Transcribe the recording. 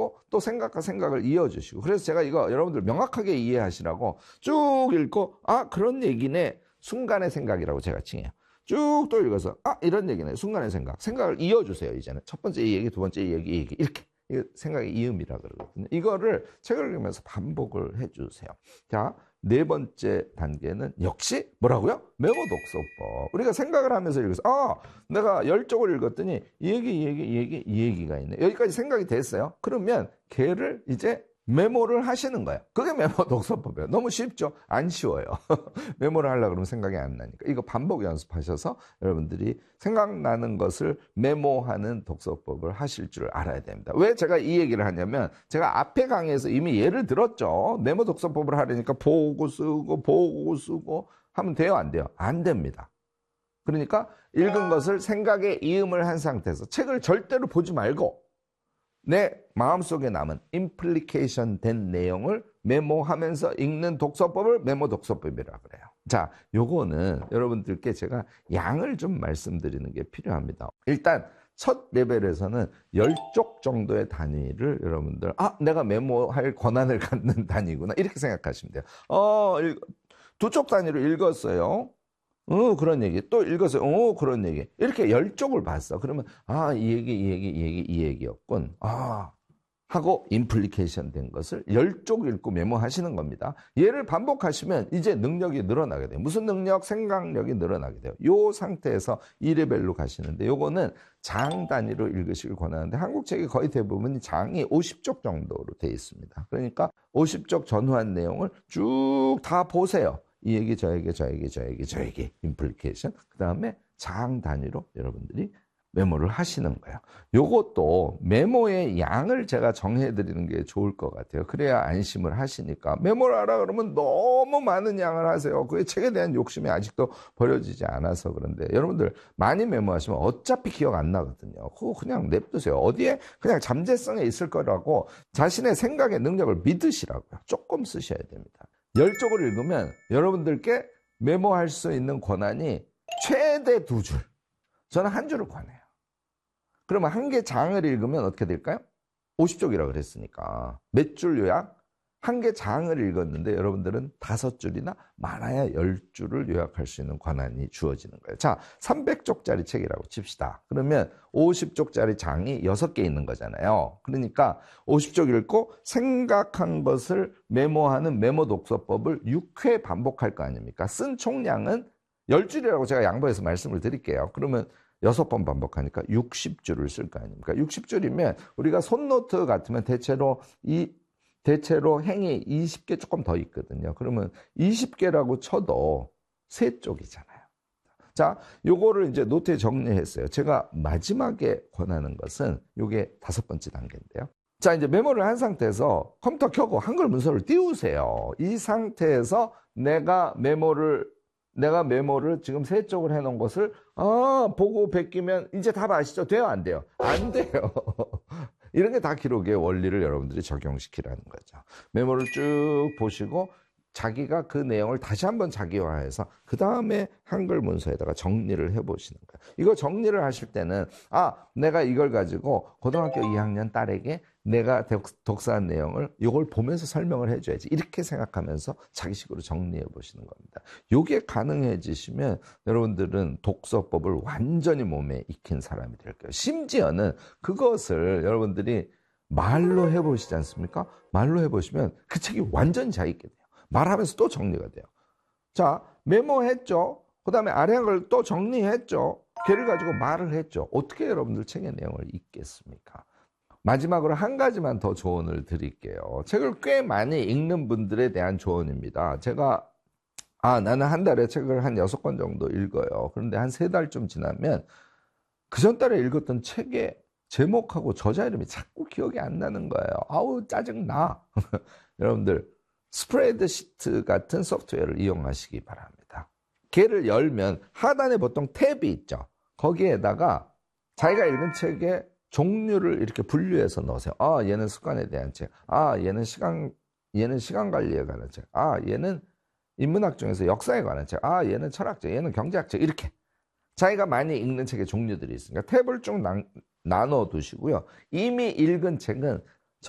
읽으시고 또 생각과 생각을 이어주시고, 그래서 제가 이거 여러분들 명확하게 이해하시라고 쭉 읽고 그런 얘기네, 순간의 생각이라고 제가 칭해요. 쭉 또 읽어서 이런 얘기네, 순간의 생각을 이어주세요. 이제는 첫 번째 이 얘기, 두 번째 이 얘기, 이렇게 생각의 이음이라 그러거든요. 이거를 책을 읽으면서 반복을 해주세요. 자, 네 번째 단계는 역시 뭐라고요? 메모 독서법. 우리가 생각을 하면서 읽어서 내가 10쪽을 읽었더니 이 얘기가 있네. 여기까지 생각이 됐어요. 그러면 걔를 이제 메모를 하시는 거예요. 그게 메모 독서법이에요. 너무 쉽죠? 안 쉬워요. 메모를 하려고 그러면 생각이 안 나니까. 이거 반복 연습하셔서 여러분들이 생각나는 것을 메모하는 독서법을 하실 줄 알아야 됩니다. 왜 제가 이 얘기를 하냐면, 제가 앞에 강의에서 이미 예를 들었죠. 메모 독서법을 하려니까 보고 쓰고 하면 돼요, 안 돼요? 안 됩니다. 그러니까 읽은 것을 생각에 이음을 한 상태에서 책을 절대로 보지 말고 내 마음속에 남은 임플리케이션 된 내용을 메모하면서 읽는 독서법을 메모 독서법이라 그래요. 자, 요거는 여러분들께 제가 양을 좀 말씀드리는 게 필요합니다. 일단 첫 레벨에서는 10쪽 정도의 단위를 여러분들 내가 메모할 권한을 갖는 단위구나, 이렇게 생각하시면 돼요. 2쪽 단위로 읽었어요. 그런 얘기. 또 읽었어요. 그런 얘기. 이렇게 10쪽을 봤어. 그러면 이 얘기였군. 하고 임플리케이션 된 것을 10쪽 읽고 메모하시는 겁니다. 얘를 반복하시면 이제 능력이 늘어나게 돼요. 무슨 능력? 생각력이 늘어나게 돼요. 요 상태에서 2레벨로 가시는데, 요거는 장 단위로 읽으시길 권하는데, 한국 책이 거의 대부분이 장이 50쪽 정도로 되어 있습니다. 그러니까 50쪽 전후한 내용을 쭉 다 보세요. 이 얘기, 저 얘기, 임플리케이션. 그 다음에 장 단위로 여러분들이 메모를 하시는 거예요. 요것도 메모의 양을 제가 정해드리는 게 좋을 것 같아요. 그래야 안심을 하시니까. 메모를 하라 그러면 너무 많은 양을 하세요. 그게 책에 대한 욕심이 아직도 버려지지 않아서 그런데, 여러분들 많이 메모하시면 어차피 기억 안 나거든요. 그거 그냥 냅두세요. 어디에 그냥 잠재성에 있을 거라고 자신의 생각의 능력을 믿으시라고요. 조금 쓰셔야 됩니다. 10쪽을 읽으면 여러분들께 메모할 수 있는 권한이 최대 2줄. 저는 1줄을 권해요. 그러면 한 개 장을 읽으면 어떻게 될까요? 50쪽이라고 그랬으니까. 몇 줄 요약? 한 개 장을 읽었는데 여러분들은 5줄이나 많아야 10줄을 요약할 수 있는 권한이 주어지는 거예요. 자, 300쪽짜리 책이라고 칩시다. 그러면 50쪽짜리 장이 6개 있는 거잖아요. 그러니까 50쪽 읽고 생각한 것을 메모하는 메모 독서법을 6회 반복할 거 아닙니까? 쓴 총량은 10줄이라고 제가 양보해서 말씀을 드릴게요. 그러면 6번 반복하니까 60줄을 쓸 거 아닙니까? 60줄이면 우리가 손노트 같으면 대체로 행이 20개 조금 더 있거든요. 그러면 20개라고 쳐도 3쪽이잖아요. 자, 요거를 이제 노트에 정리했어요. 제가 마지막에 권하는 것은 요게 5번째 단계인데요. 자, 이제 메모를 한 상태에서 컴퓨터 켜고 한글 문서를 띄우세요. 이 상태에서 내가 메모를 지금 3쪽을 해놓은 것을 보고 베끼면 이제 답 아시죠? 돼요? 안 돼요? 안 돼요. 이런 게 다 기록의 원리를 여러분들이 적용시키라는 거죠. 메모를 쭉 보시고 자기가 그 내용을 다시 한번 자기화해서 그 다음에 한글 문서에다가 정리를 해보시는 거예요. 이거 정리를 하실 때는 내가 이걸 가지고 고등학교 2학년 딸에게 내가 독서한 내용을 이걸 보면서 설명을 해줘야지, 이렇게 생각하면서 자기식으로 정리해 보시는 겁니다. 이게 가능해지시면 여러분들은 독서법을 완전히 몸에 익힌 사람이 될 거예요. 심지어는 그것을 여러분들이 말로 해보시지 않습니까? 말로 해보시면 그 책이 완전히 자기있게 돼요. 말하면서 또 정리가 돼요. 자, 메모했죠. 그 다음에 아래 한글 또 정리했죠. 걔를 가지고 말을 했죠. 어떻게 여러분들 책의 내용을 읽겠습니까? 마지막으로 한 가지만 더 조언을 드릴게요. 책을 꽤 많이 읽는 분들에 대한 조언입니다. 제가 나는 한 달에 책을 한 6권 정도 읽어요. 그런데 한 3달쯤 지나면 그 전달에 읽었던 책의 제목하고 저자 이름이 자꾸 기억이 안 나는 거예요. 아우, 짜증나. 여러분들 스프레드시트 같은 소프트웨어를 이용하시기 바랍니다. 걔를 열면 하단에 보통 탭이 있죠. 거기에다가 자기가 읽은 책의 종류를 이렇게 분류해서 넣으세요. 얘는 습관에 대한 책. 얘는 시간 관리에 관한 책. 얘는 인문학 중에서 역사에 관한 책. 얘는 철학책. 얘는 경제학책. 이렇게 자기가 많이 읽는 책의 종류들이 있으니까 탭을 쭉 나눠 두시고요. 이미 읽은 책은